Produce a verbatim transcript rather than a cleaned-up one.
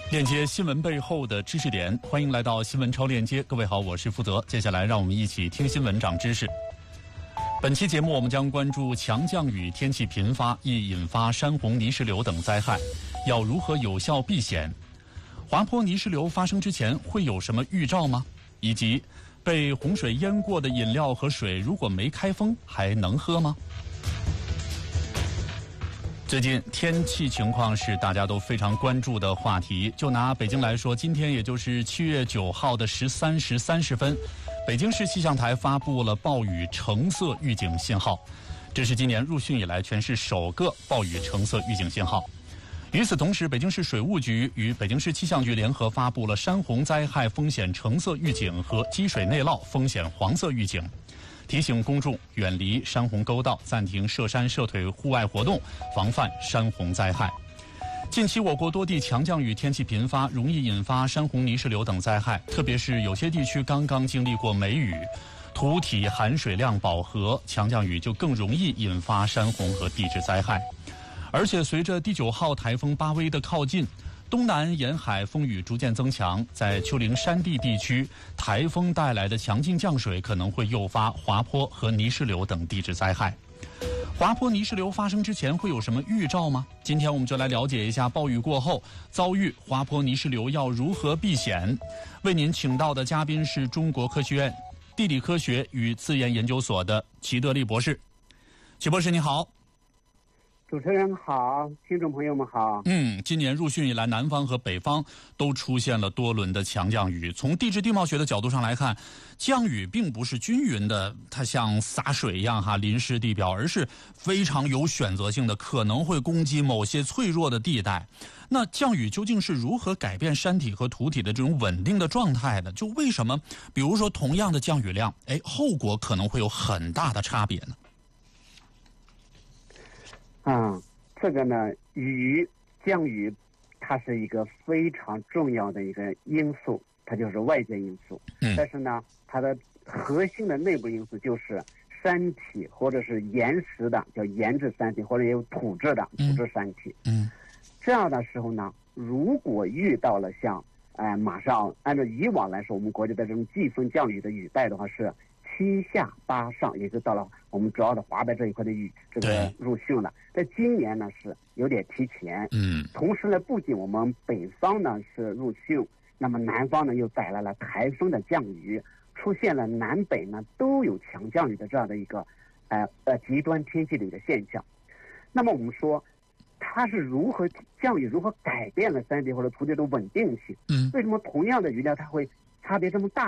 链接新闻背后的知识点，欢迎来到新闻超链接。各位好，我是负责。接下来让我们一起听新闻长知识。本期节目我们将关注强降雨天气频发，易引发山洪、泥石流等灾害，要如何有效避险？滑坡泥石流发生之前会有什么预兆吗？以及被洪水淹过的饮料和水如果没开封还能喝吗？最近天气情况是大家都非常关注的话题。就拿北京来说，今天也就是七月九号的十三时三十分，北京市气象台发布了暴雨橙色预警信号，这是今年入汛以来全市首个暴雨橙色预警信号。与此同时，北京市水务局与北京市气象局联合发布了山洪灾害风险橙色预警和积水内涝风险黄色预警，提醒公众远离山洪沟道，暂停涉山涉水户外活动，防范山洪灾害。近期我国多地强降雨天气频发，容易引发山洪、泥石流等灾害，特别是有些地区刚刚经历过梅雨，土体含水量饱和，强降雨就更容易引发山洪和地质灾害。而且随着第九号台风巴威的靠近，东南沿海风雨逐渐增强，在丘陵山地地区，台风带来的强劲降水可能会诱发滑坡和泥石流等地质灾害。滑坡泥石流发生之前会有什么预兆吗？今天我们就来了解一下暴雨过后遭遇滑坡泥石流要如何避险。为您请到的嘉宾是中国科学院地理科学与自然研究所的齐德利博士。齐博士你好。 主持人好，听众朋友们好。 嗯，今年入汛以来，南方和北方都出现了多轮的强降雨。从地质地貌学的角度上来看，降雨并不是均匀的，它像洒水一样哈淋湿地表，而是非常有选择性的，可能会攻击某些脆弱的地带。那降雨究竟是如何改变山体和土体的这种稳定的状态的？就为什么，比如说同样的降雨量，哎，后果可能会有很大的差别呢？ 啊，这个呢，雨降雨，它是一个非常重要的一个因素，它就是外界因素。嗯。但是呢，它的核心的内部因素就是山体或者是岩石的，叫岩质山体，或者也有土质的土质山体。嗯。这样的时候呢，如果遇到了像，呃，马上按照以往来说，我们国家的这种季风降雨的雨带的话是七下八上，也就到了我们主要的华北这一块的雨这个入汛了。在今年呢是有点提前，嗯，同时呢，不仅我们北方呢是入汛，那么南方呢又带来了台风的降雨，出现了南北呢都有强降雨的这样的一个，呃呃极端天气的一个现象。那么我们说，它是如何降雨如何改变了山地或者土地的稳定性？嗯，为什么同样的雨量它会差别这么大？